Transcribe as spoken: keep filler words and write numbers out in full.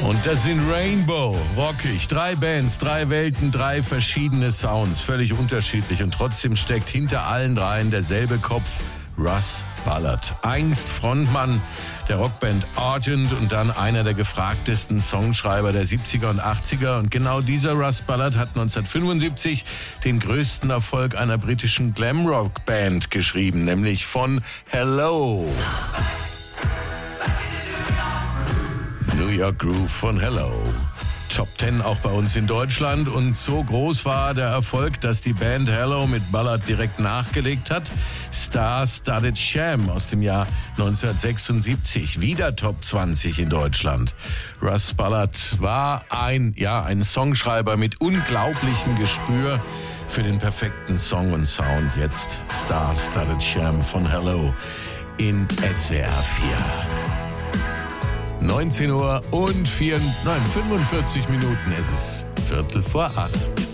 Und das sind Rainbow, rockig, drei Bands, drei Welten, drei verschiedene Sounds, völlig unterschiedlich und trotzdem steckt hinter allen dreien derselbe Kopf, Russ Ballard. Einst Frontmann der Rockband Argent und dann einer der gefragtesten Songschreiber der siebziger und achtziger. Und genau dieser Russ Ballard hat neunzehnhundertfünfundsiebzig den größten Erfolg einer britischen Glamrock-Band geschrieben, nämlich von Hello. New York Groove von Hello. Top Ten auch bei uns in Deutschland und so groß war der Erfolg, dass die Band Hello mit Ballard direkt nachgelegt hat. Star-Studded Sham aus dem Jahr neunzehnhundertsechsundsiebzig, wieder Top zwanzig in Deutschland. Russ Ballard war ein, ja, ein Songschreiber mit unglaublichem Gespür für den perfekten Song und Sound. Jetzt Star-Studded Sham von Hello in S W R vier. neunzehn Uhr und vier, nein, fünfundvierzig Minuten, es ist Viertel vor acht.